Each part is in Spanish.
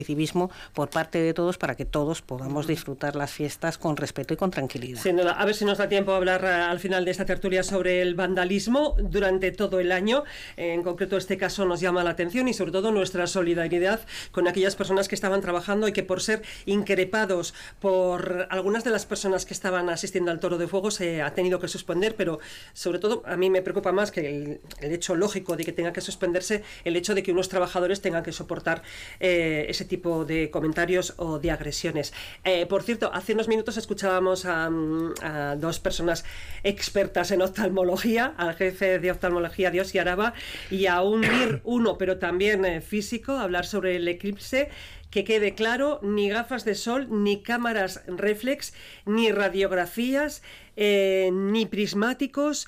civismo por parte de todos para que todos podamos disfrutar las fiestas con respeto y con tranquilidad. Sin duda. A ver si nos da tiempo a hablar al final de esta tertulia sobre el vandalismo durante todo el año. En concreto, este caso nos llama la atención y sobre todo nuestra solidaridad con aquellas personas que estaban trabajando y que por ser increpados por algunas de las personas que estaban asistiendo al Toro de Fuego se ha tenido que suspender, pero sobre todo a mí me preocupa más que el hecho lógico de que tenga que suspenderse, el hecho de que unos trabajadores tengan que soportar ese tipo de comentarios o de agresiones. Por cierto, hace unos minutos escuchábamos a dos personas expertas en oftalmología, al jefe de oftalmología de Osi Araba y a un MIR 1, pero también físico, hablar sobre el eclipse. Que quede claro, ni gafas de sol, ni cámaras reflex, ni radiografías, ni prismáticos.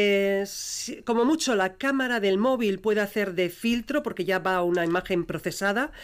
Como mucho la cámara del móvil puede hacer de filtro porque ya va una imagen procesada.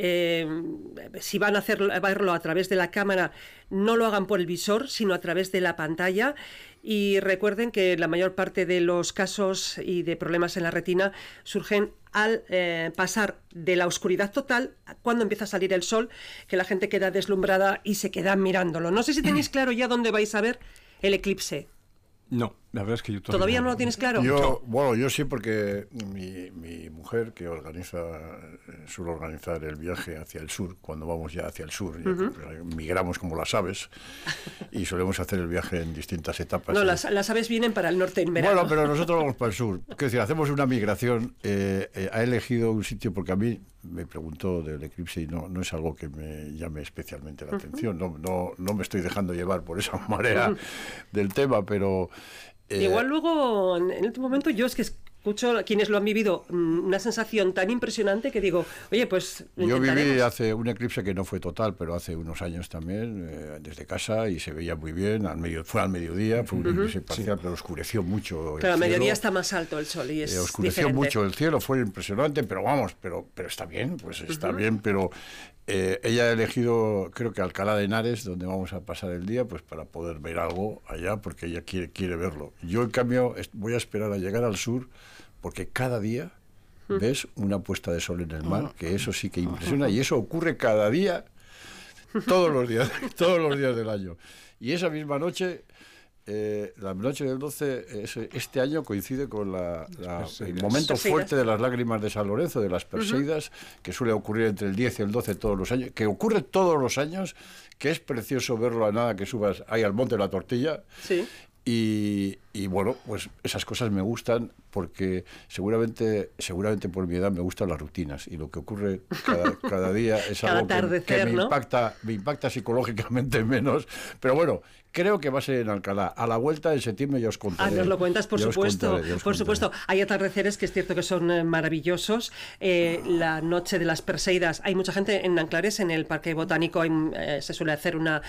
Si van a verlo a través de la cámara, no lo hagan por el visor, sino a través de la pantalla. Y recuerden que la mayor parte de los casos y de problemas en la retina surgen al pasar de la oscuridad total cuando empieza a salir el sol, que la gente queda deslumbrada y se queda mirándolo. No sé si tenéis claro ya dónde vais a ver el eclipse. No, la verdad es que yo todavía no lo tienes claro. Yo sí, porque mi mujer, que suele organizar el viaje hacia el sur, cuando vamos ya hacia el sur, migramos como las aves y solemos hacer el viaje en distintas etapas. No, las aves vienen para el norte en verano. Bueno, pero nosotros vamos para el sur. Es decir, hacemos una migración. Ha elegido un sitio porque a mí me preguntó del eclipse y no es algo que me llame especialmente la atención. No me estoy dejando llevar por esa marea del tema, pero... Igual luego, en este momento, yo es que escucho a quienes lo han vivido una sensación tan impresionante que digo, oye, pues yo viví hace un eclipse que no fue total, pero hace unos años también, desde casa, y se veía muy bien, fue al mediodía, fue un eclipse parcial, pero oscureció mucho el cielo. Al mediodía está más alto el sol y es oscureció diferente. Mucho el cielo, fue impresionante, pero vamos, pero está bien, pues está bien, pero... ella ha elegido, creo que Alcalá de Henares, donde vamos a pasar el día, pues para poder ver algo allá, porque ella quiere verlo. Yo, en cambio, voy a esperar a llegar al sur, porque cada día ves una puesta de sol en el mar, que eso sí que impresiona, y eso ocurre cada día, todos los días del año. Y esa misma noche... la noche del 12 este año coincide con el momento fuerte de las lágrimas de San Lorenzo, de las Perseidas, que suele ocurrir entre el 10 y el 12 todos los años, que ocurre todos los años, que es precioso verlo a nada que subas ahí al Monte de la Tortilla. Sí. Y bueno, pues esas cosas me gustan porque seguramente por mi edad me gustan las rutinas y lo que ocurre cada día es algo que me impacta psicológicamente menos, pero bueno, creo que va a ser en Alcalá. A la vuelta en septiembre ya os contaré. Nos lo cuentas, por supuesto. Por supuesto. Hay atardeceres que es cierto que son maravillosos. La noche de las Perseidas, hay mucha gente en Nanclares, en el Parque Botánico, se suele hacer una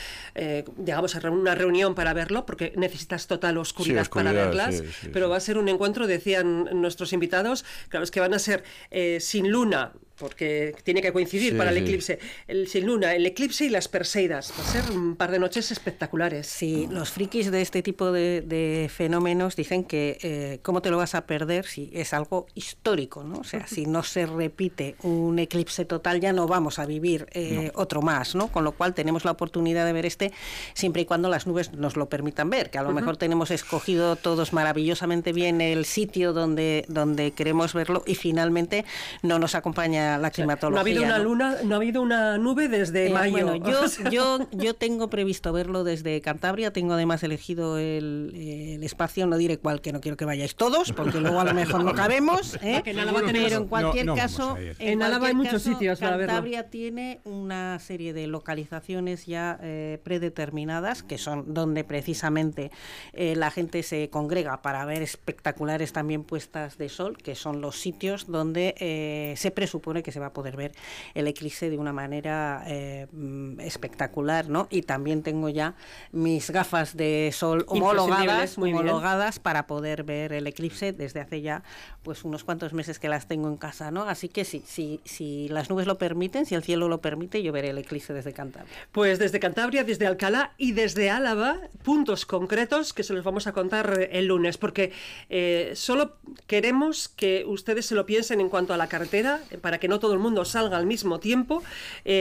reunión para verlo, porque necesitas total oscuridad para verlas, pero va a ser un encuentro, decían nuestros invitados, claro, es que van a ser sin luna, porque tiene que coincidir para el eclipse, sin luna, el eclipse y las Perseidas. Va a ser un par de noches espectaculares. Sí, los frikis de este tipo de fenómenos dicen que ¿cómo te lo vas a perder si es algo histórico, ¿no? O sea, si no se repite un eclipse total ya no vamos a vivir otro más, ¿no? Con lo cual tenemos la oportunidad de ver siempre y cuando las nubes nos lo permitan ver, que a lo mejor tenemos escogido todos maravillosamente bien el sitio donde queremos verlo y finalmente no nos acompaña la climatología. No ha habido una luna, no ha habido una nube desde mayo. Bueno, yo tengo previsto verlo desde Cantabria, tengo además elegido el espacio, no diré cuál, que no quiero que vayáis todos, porque luego a lo mejor no cabemos, pero en cualquier caso, en Álava hay muchos sitios para verlo. Cantabria tiene una serie de localizaciones ya predeterminadas, que son donde precisamente la gente se congrega para ver espectaculares también puestas de sol, que son los sitios donde se presupone que se va a poder ver el eclipse de una manera espectacular, ¿no? Y también tengo ya mis gafas de sol homologadas para poder ver el eclipse desde hace ya pues unos cuantos meses que las tengo en casa, ¿no? Así que si las nubes lo permiten, si el cielo lo permite, yo veré el eclipse desde Cantabria. Pues desde Cantabria, desde Alcalá y desde Álava, puntos concretos que se los vamos a contar el lunes, porque solo queremos que ustedes se lo piensen en cuanto a la carretera, para que no todo el mundo salga al mismo tiempo.